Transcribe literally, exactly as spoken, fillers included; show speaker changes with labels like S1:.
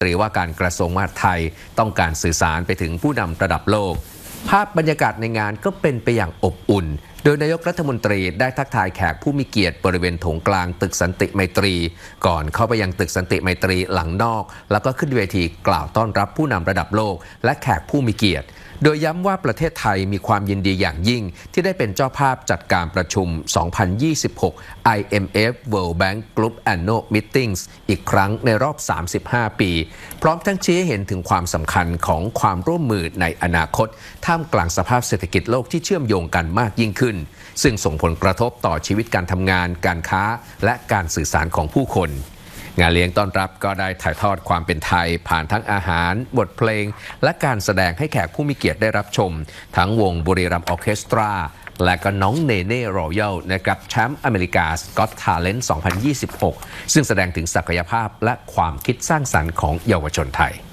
S1: ตรีว่าการกระทรวงมหาดไทยต้องการสื่อสารไปถึงผู้นำระดับโลกภาพบรรยากาศในงานก็เป็นไปอย่างอบอุ่นโดยนายกรัฐมนตรีได้ทักทายแขกผู้มีเกียรติบริเวณโถงกลางตึกสันติไมตรีก่อนเข้าไปยังตึกสันติไมตรีหลังนอกแล้วก็ขึ้นเวทีกล่าวต้อนรับผู้นำระดับโลกและแขกผู้มีเกียรติโดยย้ำว่าประเทศไทยมีความยินดีอย่างยิ่งที่ได้เป็นเจ้าภาพจัดการประชุม สองพันยี่สิบหก ไอ เอ็ม เอฟ World Bank Group Annual Meetings อีกครั้งในรอบ สามสิบห้า ปีพร้อมทั้งชี้ให้เห็นถึงความสำคัญของความร่วมมือในอนาคตท่ามกลางสภาพเศรษฐกิจโลกที่เชื่อมโยงกันมากยิ่งขึ้นซึ่งส่งผลกระทบต่อชีวิตการทำงานการค้าและการสื่อสารของผู้คนงานเลี้ยงต้อนรับก็ได้ถ่ายทอดความเป็นไทยผ่านทั้งอาหารบทเพลงและการแสดงให้แขกผู้มีเกียรติได้รับชมทั้งวงบุรีรัมย์ออร์เคสตราและก็น้องเนเน่รอยัลนะครับแชมป์อเมริกาสก็อตทาเลนต์ สองพันยี่สิบหกซึ่งแสดงถึงศักยภาพและความคิดสร้างสรรค์ของเยาวชนไทย